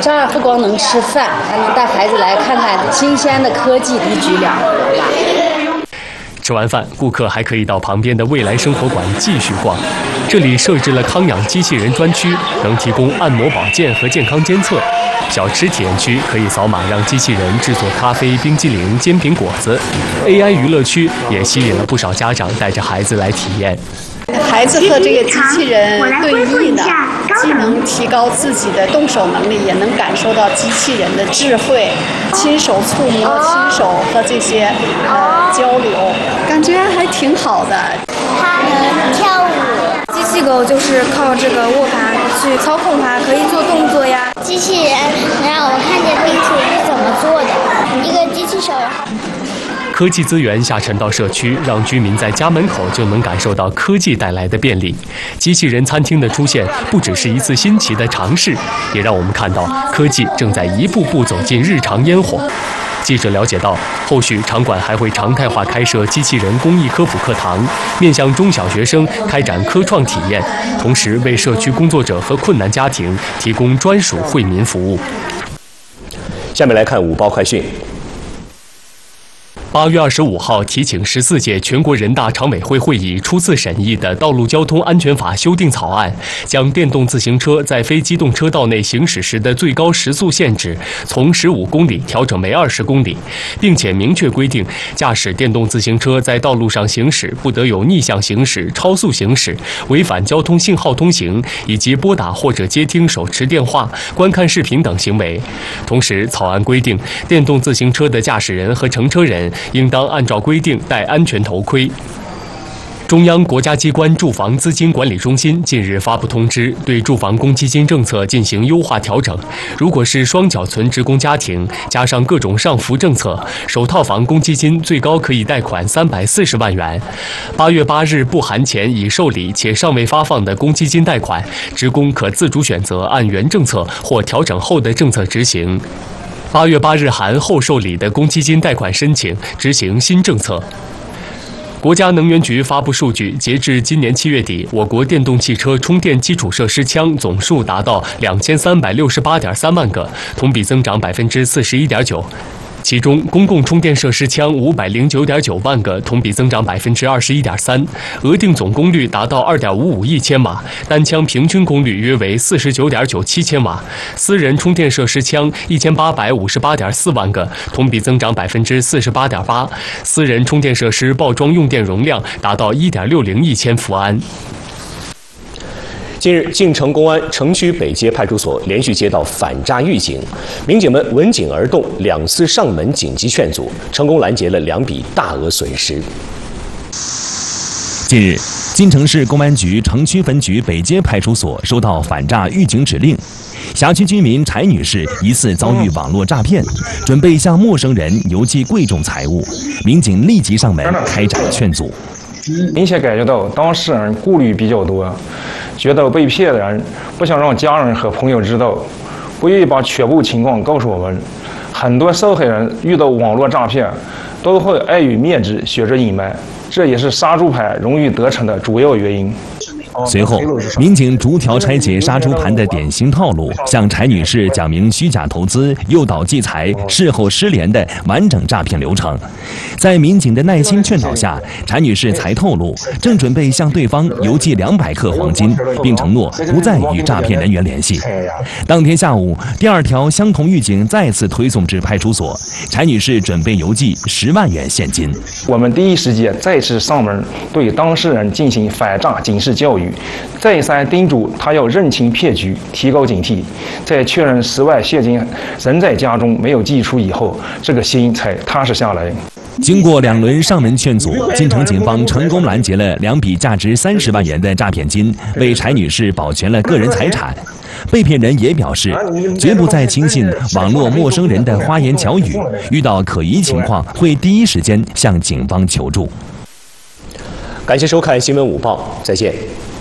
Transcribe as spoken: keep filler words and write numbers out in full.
这儿不光能吃饭，还能带孩子来看看新鲜的科技，一举两得吧。 吃完饭，顾客还可以到旁边的未来生活馆继续逛。这里设置了康养机器人专区，能提供按摩保健和健康监测。小吃体验区可以扫码让机器人制作咖啡、冰激凌、煎饼果子。A I 娱乐区也吸引了不少家长带着孩子来体验。 孩子和这个机器人对弈呢，既能提高自己的动手能力，也能感受到机器人的智慧，亲手触摸、亲手和这些呃交流，感觉还挺好的。 它能跳舞， 机器狗就是靠这个握盘去操控它，可以做动作呀。 机器人能让我看见冰淇淋是怎么做的，一个机器手。 科技资源下沉到社区，让居民在家门口就能感受到科技带来的便利。机器人餐厅的出现不只是一次新奇的尝试，也让我们看到科技正在一步步走进日常烟火。记者了解到，后续场馆还会常态化开设机器人公益科普课堂，面向中小学生开展科创体验，同时为社区工作者和困难家庭提供专属惠民服务。 下面来看午报快讯。 八月二十五号，提请十四届全国人大常委会会议初次审议的《道路交通安全法》修订草案，将电动自行车在非机动车道内行驶时的最高时速限制从十五公里调整为二十公里，并且明确规定，驾驶电动自行车在道路上行驶不得有逆向行驶、超速行驶、违反交通信号通行以及拨打或者接听手持电话、观看视频等行为。同时，草案规定，电动自行车的驾驶人和乘车人应当按照规定戴安全头盔。中央国家机关住房资金管理中心近日发布通知，对住房公积金政策进行优化调整。如果是双缴存职工家庭，加上各种上浮政策，首套房公积金最高可以贷款三百四十万元。八月八日不含前已受理且尚未发放的公积金贷款，职工可自主选择按原政策或调整后的政策执行。八月八日含后受理的公积金贷款申请执行新政策。国家能源局发布数据，截至今年七月底，我国电动汽车充电基础设施枪总数达到两千三百六十八点三万个，同比增长百分之四十一点九。其中，公共充电设施枪五百零九点九万个，同比增长百分之二十一点三，额定总功率达到二点五五亿千瓦，单枪平均功率约为四十九点九七千瓦。私人充电设施枪一千八百五十八点四万个，同比增长百分之四十八点八，私人充电设施报装用电容量达到一点六零亿千伏安。 近日，晋城公安城区北街派出所连续接到反诈预警，民警们闻警而动，两次上门紧急劝阻，成功拦截了两笔大额损失。 近日，晋城市公安局城区分局北街派出所收到反诈预警指令，辖区居民柴女士疑似遭遇网络诈骗，准备向陌生人邮寄贵重财物，民警立即上门开展劝阻。 明显感觉到当事人顾虑比较多，觉得被骗的人不想让家人和朋友知道，不愿意把全部情况告诉我们。很多受害人遇到网络诈骗，都会碍于面子选择隐瞒，这也是杀猪盘容易得逞的主要原因。 随后，民警逐条拆解杀猪盘的典型套路，向柴女士讲明虚假投资、诱导计财、事后失联的完整诈骗流程。在民警的耐心劝导下，柴女士才透露，正准备向对方邮寄两百克黄金，并承诺不再与诈骗人员联系。当天下午，第二条相同预警再次推送至派出所，柴女士准备邮寄十万元现金。 我们第一时间再次上门对当事人进行反诈警示教育，再三叮嘱他要认清骗局，提高警惕。在确认十万现金人在家中没有寄出以后，这个心才踏实下来。 经过两轮上门劝阻，晋城警方成功拦截了两笔价值三十万元的诈骗金，为柴女士保全了个人财产。被骗人也表示，绝不再轻信网络陌生人的花言巧语，遇到可疑情况会第一时间向警方求助。 感谢收看新闻午报，再见。